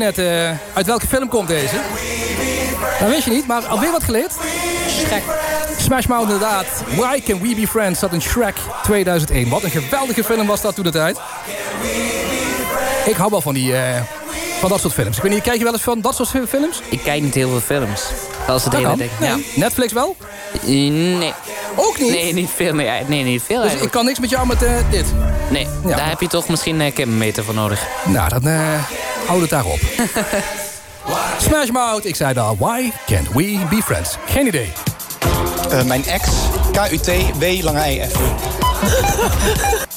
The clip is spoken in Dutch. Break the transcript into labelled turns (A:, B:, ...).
A: net, uit welke film komt deze? Dat weet je niet, maar alweer wat geleerd.
B: Shrek.
A: Smash Mouth inderdaad. Why Can We Be Friends zat in Shrek 2001. Wat een geweldige film was dat toen de tijd. Ik hou wel van dat soort films. Ik weet niet, kijk je wel eens van dat soort films?
B: Ik kijk niet heel veel films. Als het hele ding. Ja.
A: Netflix wel?
B: Nee.
A: Ook niet?
B: Nee, niet veel. Nee, niet veel.
A: Dus ik kan niks met jou met dit?
B: Nee, daar heb je toch misschien een kippenmeter voor nodig.
A: Nou, dan houd het daarop. Smash Mouth, ik zei daar, why can't we be friends? Geen idee.
C: Mijn ex, KUT, W, lange E, F.